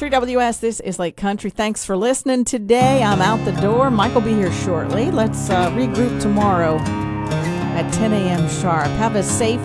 3WS, this is Lake Country. Thanks for listening today. I'm out the door. Mike will be here shortly. Let's regroup tomorrow at 10 a.m. sharp. Have a safe